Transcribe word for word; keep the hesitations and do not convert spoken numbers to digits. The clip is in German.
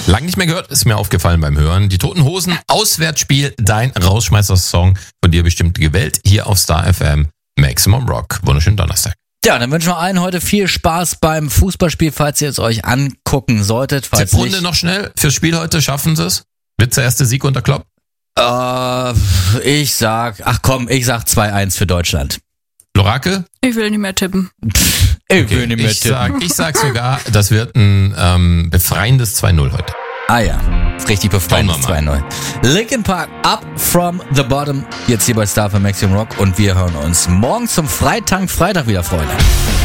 Lang nicht mehr gehört, ist mir aufgefallen beim Hören. Die Toten Hosen, Auswärtsspiel, dein Rausschmeißer-Song, von dir bestimmt gewählt, hier auf Star F M, Maximum Rock. Wunderschönen Donnerstag. Ja, dann wünschen wir allen heute viel Spaß beim Fußballspiel, falls ihr es euch angucken solltet. Falls Tipprunde nicht, noch schnell fürs Spiel heute, schaffen sie es? Wird der erste Sieg unter Klopp? Äh, ich sag, ach komm, ich sag zwei eins für Deutschland. Lorakel? Ich will nicht mehr tippen. Pff, ich Okay, will nicht mehr ich tippen. sag, ich sag sogar, das wird ein ähm, befreiendes zwei null heute. Ah ja, richtig befreiendes Schauen zwei null. Linkin Park, Up From The Bottom, jetzt hier bei Star für Maximum Rock und wir hören uns morgen zum Freitag, Freitag wieder, Freunde.